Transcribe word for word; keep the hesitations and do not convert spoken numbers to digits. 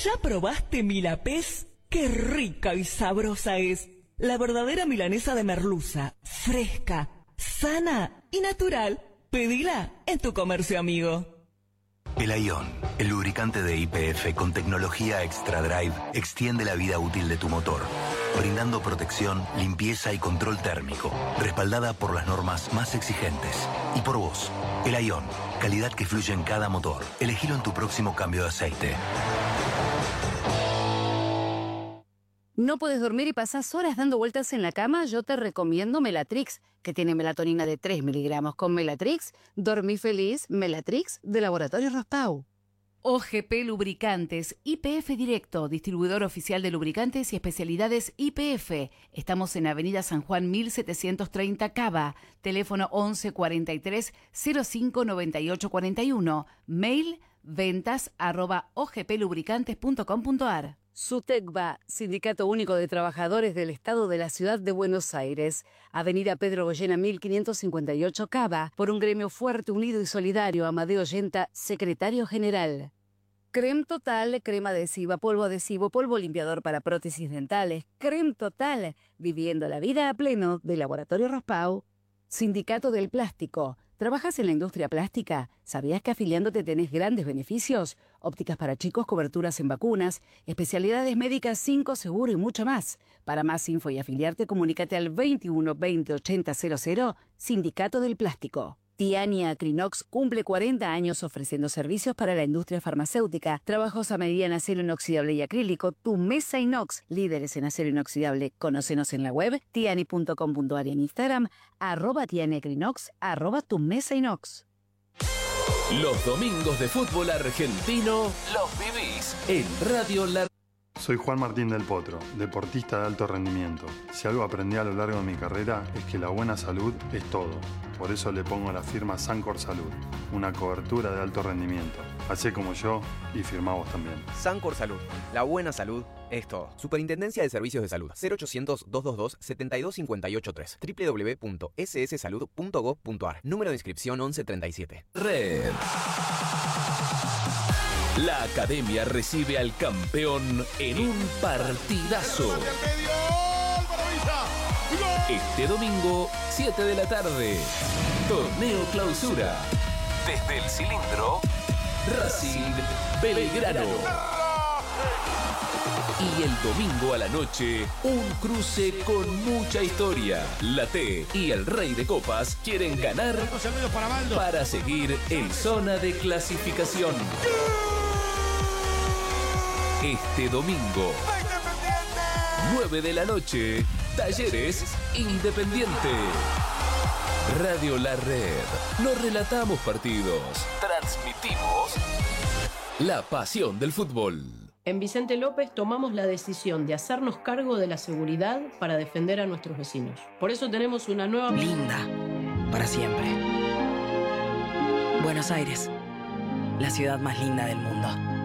¿Ya probaste Milapés? ¡Qué rica y sabrosa es! La verdadera milanesa de merluza, fresca, sana y natural. Pedila en tu comercio amigo. El Ion, el lubricante de Y P F con tecnología Extra Drive, extiende la vida útil de tu motor, brindando protección, limpieza y control térmico, respaldada por las normas más exigentes. Y por vos, el Ion, calidad que fluye en cada motor. Elegilo en tu próximo cambio de aceite. ¿No puedes dormir y pasás horas dando vueltas en la cama? Yo te recomiendo Melatrix, que tiene melatonina de tres miligramos. Con Melatrix, dormí feliz. Melatrix, de Laboratorio Rospau. O G P Lubricantes, Y P F Directo, distribuidor oficial de lubricantes y especialidades Y P F. Estamos en Avenida San Juan mil setecientos treinta Cava, teléfono once cuarenta y tres cero cinco noventa y ocho cuarenta y uno, mail ventas arroba ogplubricantes punto com punto ar. SUTECBA, Sindicato Único de Trabajadores del Estado de la Ciudad de Buenos Aires. Avenida Pedro Goyena mil quinientos cincuenta y ocho Cava, por un gremio fuerte, unido y solidario. Amadeo Yenta, secretario general. Creme Total, crema adhesiva, polvo adhesivo, polvo limpiador para prótesis dentales. Creme Total, viviendo la vida a pleno, de Laboratorio Rospau. Sindicato del Plástico. ¿Trabajas en la industria plástica? ¿Sabías que afiliándote tenés grandes beneficios? Ópticas para chicos, coberturas en vacunas, especialidades médicas, cinco seguro y mucho más. Para más info y afiliarte, comunícate al veintiuno veinte ochenta cero cero, Sindicato del Plástico. Tiani Acrinox cumple cuarenta años ofreciendo servicios para la industria farmacéutica, trabajos a medida en acero inoxidable y acrílico. Tu mesa inox, líderes en acero inoxidable. Conócenos en la web tiani punto com punto ar y en Instagram, arroba Tiani Acrinox, arroba tu mesa inox. Los domingos de fútbol argentino los vivís en Radio La... Soy Juan Martín del Potro, deportista de alto rendimiento. Si algo aprendí a lo largo de mi carrera es que la buena salud es todo. Por eso le pongo la firma Sancor Salud, una cobertura de alto rendimiento. Hacé como yo y firmá vos también. Sancor Salud, la buena salud es todo. Superintendencia de Servicios de Salud, cero ochocientos, doscientos veintidós, setenta y dos cincuenta y ocho tres, doble u doble u doble u punto ese ese salud punto gob punto ar, número de inscripción once treinta y siete. Red. La Academia recibe al campeón en un partidazo. Este domingo, siete de la tarde. Torneo Clausura. Desde el cilindro, Racing Belgrano. Y el domingo a la noche, un cruce con mucha historia. La T y el Rey de Copas quieren ganar para seguir en zona de clasificación. Este domingo, nueve de la noche, Talleres Independiente. Radio La Red. No relatamos partidos, transmitimos la pasión del fútbol. En Vicente López tomamos la decisión de hacernos cargo de la seguridad para defender a nuestros vecinos. Por eso tenemos una nueva... Linda, para siempre. Buenos Aires, la ciudad más linda del mundo.